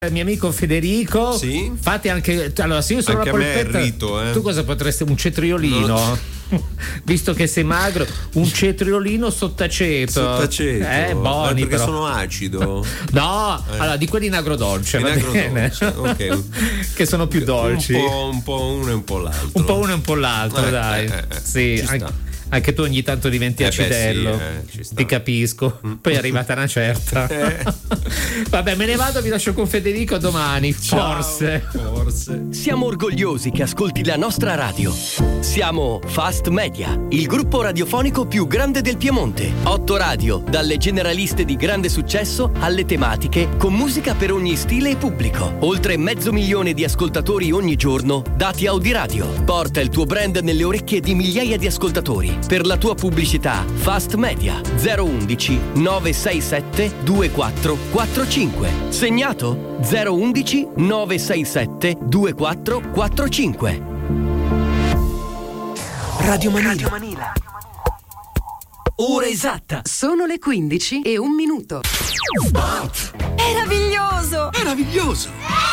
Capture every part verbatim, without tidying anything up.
Il mio amico Federico, sì? Fate anche, allora se io sono anche una polpetta, polpetta, rito, eh. tu cosa potresti, un cetriolino? No. Visto che sei magro, un cetriolino sottaceto. Sottaceto. Eh, buoni, eh, perché però. sono acido. No, eh. allora di quelli in agrodolce, in va agrodolce, bene. Okay. Che sono più dolci. Un po', un po' uno e un po' l'altro. Un po' uno e un po' l'altro, eh, dai. Eh, eh, sì, anche, anche tu ogni tanto diventi eh acidello. beh, sì, eh, ti capisco. Mm. Poi è arrivata una certa. Eh. Vabbè, me ne vado, vi lascio con Federico domani. Ciao. Forse. Forse. Siamo orgogliosi che ascolti la nostra radio. Siamo Fast Media, il gruppo radiofonico più grande del Piemonte. Otto radio, dalle generaliste di grande successo alle tematiche, con musica per ogni stile e pubblico. Oltre mezzo milione di ascoltatori ogni giorno, dati Audiradio. Porta il tuo brand nelle orecchie di migliaia di ascoltatori. Per la tua pubblicità, Fast Media zero undici nove sei sette due quattro quattro cinque. Segnato zero undici nove sei sette due quattro quattro cinque. Radio Manila. Radio Manila. Ora esatta. Sono le quindici e un minuto. Sport. Meraviglioso. Meraviglioso.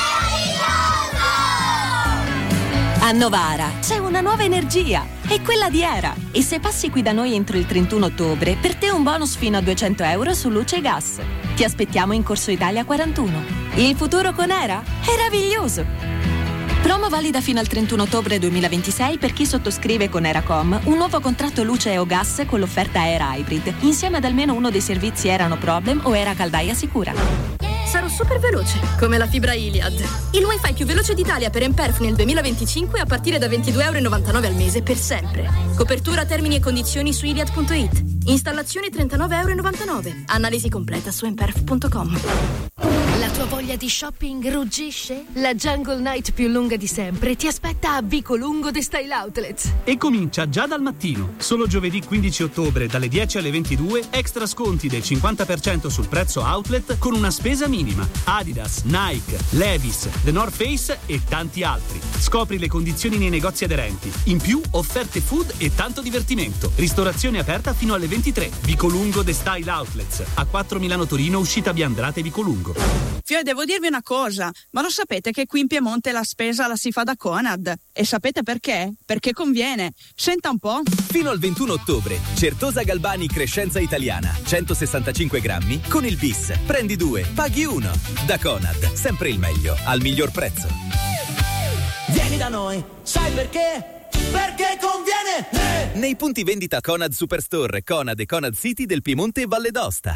A Novara c'è una nuova energia, è quella di Era. E se passi qui da noi entro il trentuno ottobre, per te un bonus fino a duecento euro su luce e gas. Ti aspettiamo in Corso Italia quarantuno. Il futuro con Era è meraviglioso. Promo valida fino al trentuno ottobre duemilaventisei per chi sottoscrive con Eracom un nuovo contratto luce e o gas con l'offerta Era Hybrid, insieme ad almeno uno dei servizi Era No Problem o Era Caldaia Sicura. Sarò super veloce, come la fibra Iliad. Il wifi più veloce d'Italia per Emperf nel duemilaventicinque a partire da ventidue euro e novantanove al mese per sempre. Copertura, termini e condizioni su iliad punto it. Installazione trentanove euro e novantanove. Analisi completa su emperf punto com. La tua voglia di shopping ruggisce? La Jungle Night più lunga di sempre ti aspetta a Vico Lungo The Style Outlets. E comincia già dal mattino. Solo giovedì quindici ottobre dalle dieci alle ventidue, extra sconti del cinquanta per cento sul prezzo outlet con una spesa minima. Adidas, Nike, Levi's, The North Face e tanti altri. Scopri le condizioni nei negozi aderenti. In più, offerte food e tanto divertimento. Ristorazione aperta fino alle ventitré. Vico Lungo The Style Outlets. A quattro Milano Torino, uscita Biandrate Vico Lungo. Fio, devo dirvi una cosa, ma lo sapete che qui in Piemonte la spesa la si fa da Conad? E sapete perché? Perché conviene. Senta un po'. Fino al ventuno ottobre, Certosa Galbani Crescenza Italiana, centosessantacinque grammi con il bis. Prendi due, paghi uno. Da Conad, sempre il meglio, al miglior prezzo. Vieni da noi, sai perché? Perché conviene! Eh! Nei punti vendita Conad Superstore, Conad e Conad City del Piemonte e Valle d'Aosta.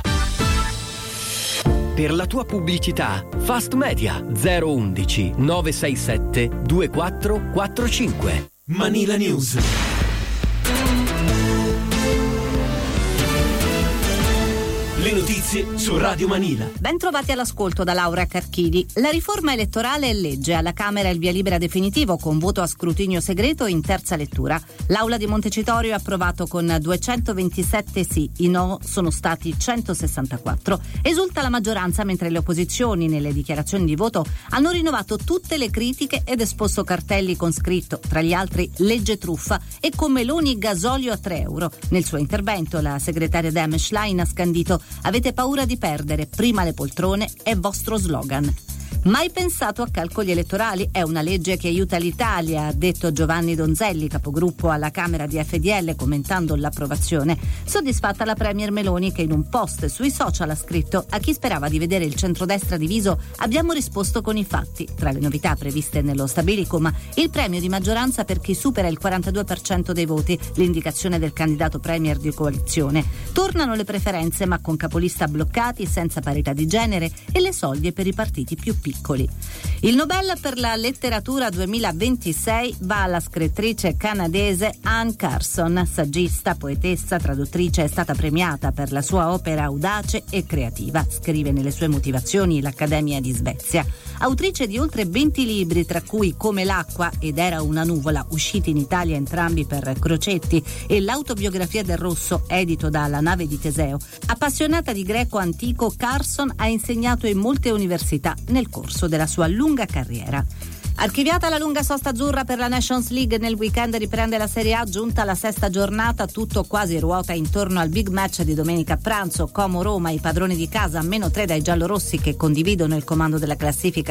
Per la tua pubblicità, Fast Media zero undici nove sei sette due quattro quattro cinque. Manila News. Le notizie su Radio Manila. Ben trovati all'ascolto da Laura Carchidi. La riforma elettorale è legge. Alla Camera il via libera definitivo con voto a scrutinio segreto in terza lettura. L'Aula di Montecitorio ha approvato con duecentoventisette sì. I no sono stati centosessantaquattro. Esulta la maggioranza mentre le opposizioni nelle dichiarazioni di voto hanno rinnovato tutte le critiche ed esposto cartelli con scritto, tra gli altri, legge truffa e con Meloni gasolio a tre euro. Nel suo intervento la segretaria Dem Schlein ha scandito: avete paura di perdere, prima le poltrone è vostro slogan. Mai pensato a calcoli elettorali? È una legge che aiuta l'Italia, ha detto Giovanni Donzelli, capogruppo alla Camera di F D L, commentando l'approvazione. Soddisfatta la premier Meloni, che in un post sui social ha scritto: a chi sperava di vedere il centrodestra diviso abbiamo risposto con i fatti. Tra le novità previste nello stabilicum, il premio di maggioranza per chi supera il quarantadue per cento dei voti, l'indicazione del candidato premier di coalizione. Tornano le preferenze ma con capolista bloccati, senza parità di genere e le soglie per i partiti più piccoli. Il Nobel per la letteratura duemilaventisei va alla scrittrice canadese Anne Carson, saggista, poetessa, traduttrice. È stata premiata per la sua opera audace e creativa, scrive nelle sue motivazioni l'Accademia di Svezia. Autrice di oltre venti libri, tra cui Come l'acqua ed Era una nuvola, usciti in Italia entrambi per Crocetti, e l'autobiografia del Rosso, edito da La nave di Teseo. Appassionata di greco antico, Carson ha insegnato in molte università nel corso della sua lunga carriera. Archiviata la lunga sosta azzurra per la Nations League, nel weekend riprende la Serie A, giunta la sesta giornata, tutto quasi ruota intorno al big match di domenica a pranzo. Como Roma, i padroni di casa, a meno tre dai giallorossi che condividono il comando della classifica